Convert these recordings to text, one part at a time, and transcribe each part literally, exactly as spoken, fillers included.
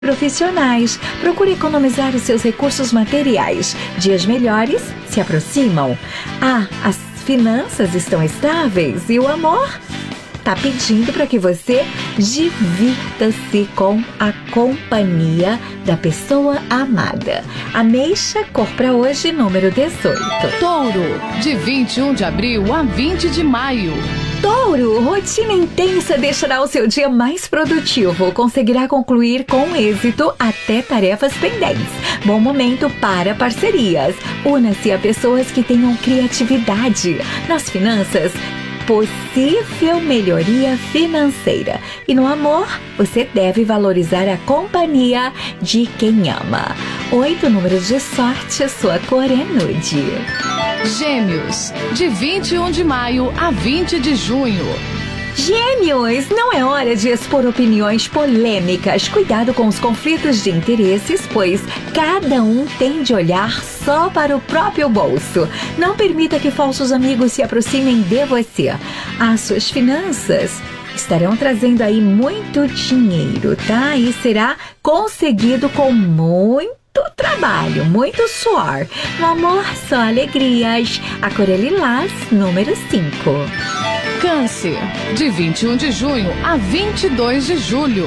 profissionais. Procure economizar os seus recursos materiais. Dias melhores se aproximam. Ah, as finanças estão estáveis e o amor tá pedindo para que você divirta-se com a companhia da pessoa amada. Ameixa, cor para hoje, número dezoito. Touro, de vinte e um de abril a vinte de maio. Touro, rotina intensa deixará o seu dia mais produtivo. Conseguirá concluir com êxito até tarefas pendentes. Bom momento para parcerias. Una-se a pessoas que tenham criatividade. Nas finanças, possível melhoria financeira. E no amor, você deve valorizar a companhia de quem ama. Oito números de sorte, sua cor é nude. Gêmeos, de vinte e um de maio a vinte de junho. Gêmeos, não é hora de expor opiniões polêmicas. Cuidado com os conflitos de interesses, pois cada um tem de olhar só para o próprio bolso. Não permita que falsos amigos se aproximem de você. As suas finanças estarão trazendo aí muito dinheiro, tá? E será conseguido com muito trabalho, muito suor. No amor, só alegrias. A cor é lilás, número cinco. Câncer, de vinte e um de junho a vinte e dois de julho.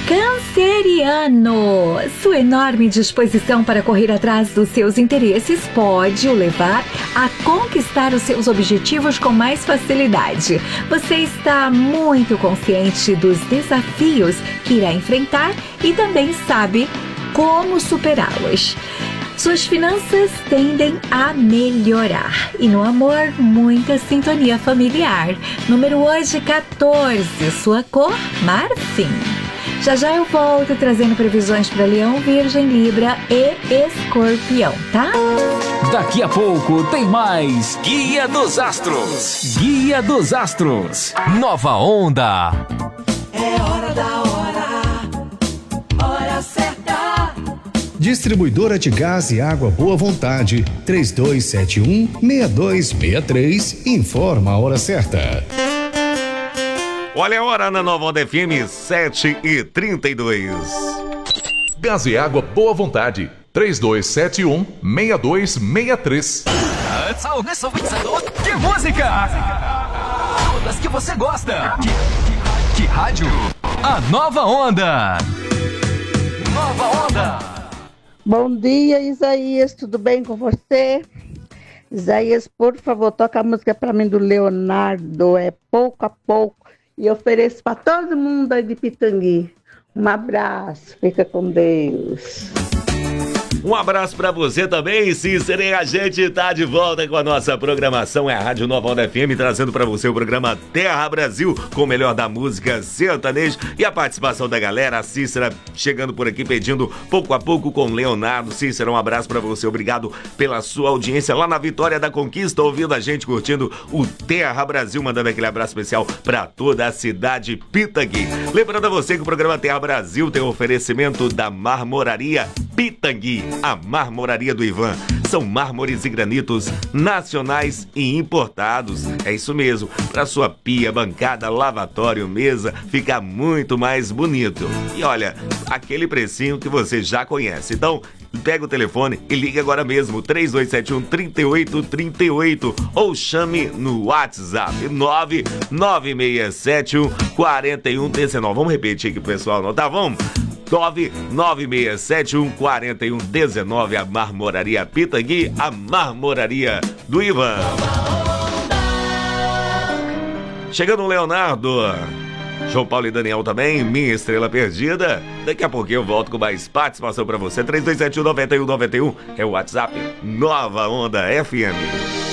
Canceriano, sua enorme disposição para correr atrás dos seus interesses pode o levar a conquistar os seus objetivos com mais facilidade. Você está muito consciente dos desafios que irá enfrentar e também sabe como superá-los. Suas finanças tendem a melhorar. E no amor, muita sintonia familiar. Número hoje, quatorze. Sua cor, marfim. Já já eu volto trazendo previsões para Leão, Virgem, Libra e Escorpião, tá? Daqui a pouco tem mais Guia dos Astros. Guia dos Astros. Nova Onda. É hora da hora. Hora certa. Distribuidora de Gás e Água Boa Vontade, três dois sete um, seis dois seis três, informa a hora certa. Olha a hora na Nova Onda F M, sete e trinta e dois. Gás e Água Boa Vontade, três dois sete um, seis dois seis três. Que música! Todas que você gosta. Que, que, que rádio? A Nova Onda. Nova Onda. Bom dia, Isaías, tudo bem com você? Isaías, por favor, toca a música para mim do Leonardo, é Pouco a Pouco, e ofereço para todo mundo aí de Pitangui. Um abraço, fica com Deus. Um abraço pra você também, Cícero, e a gente tá de volta com a nossa programação, é a Rádio Nova Onda F M, trazendo pra você o programa Terra Brasil, com o melhor da música sertaneja e a participação da galera. A Cícera chegando por aqui pedindo Pouco a Pouco com Leonardo. Cícera, um abraço pra você, obrigado pela sua audiência lá na Vitória da Conquista, ouvindo a gente, curtindo o Terra Brasil, mandando aquele abraço especial pra toda a cidade Pitangui. Lembrando a você que o programa Terra Brasil tem um oferecimento da Marmoraria Pitangui, a marmoraria do Ivan. São mármores e granitos nacionais e importados. É isso mesmo, para sua pia, bancada, lavatório, mesa, ficar muito mais bonito. E olha, aquele precinho que você já conhece. Então, pega o telefone e ligue agora mesmo, três dois sete um, três oito três oito, ou chame no WhatsApp nove nove seis sete um, quatro um um nove. Vamos repetir aqui, pessoal, não tá? Vamos? nove nove seis sete um, quatro um um nove, a Marmoraria Pitangui, a Marmoraria do Ivan. Chegando o Leonardo, João Paulo e Daniel também, Minha Estrela Perdida. Daqui a pouquinho eu volto com mais participação pra você. três dois sete um, nove um nove um é o WhatsApp Nova Onda F M.